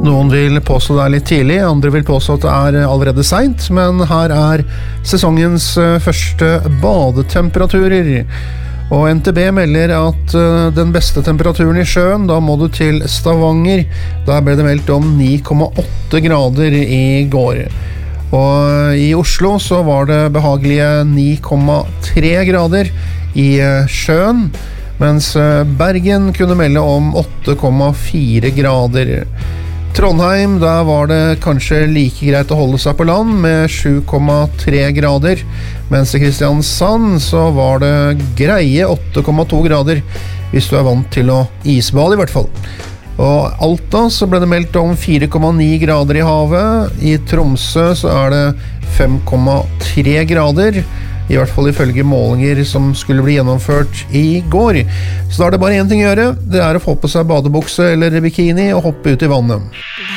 Noen vil påstå det litt tidlig, andre vil påstå at det allerede sent, men her sesongens første badetemperaturer. Og NTB melder at den beste temperaturen i sjøen, da må du til Stavanger. Der ble det meldt om 9,8 grader i går. Og i Oslo så var det behagelige 9,3 grader i sjøen, mens Bergen kunne melde om 8,4 grader. Trondheim, der var det kanskje like greit å holde seg på land med 7,3 grader, mens i Kristiansand så var det greie 8,2 grader, hvis du vant til å isbade i hvert fall. Og Alta så ble det meldt om 4,9 grader i havet, i Tromsø så det 5,3 grader, i hvert fall ifølge målinger som skulle bli gjennomført i går. Så da det bare en ting å gjøre, det å få på seg badebukse eller bikini og hoppe ut i vannet.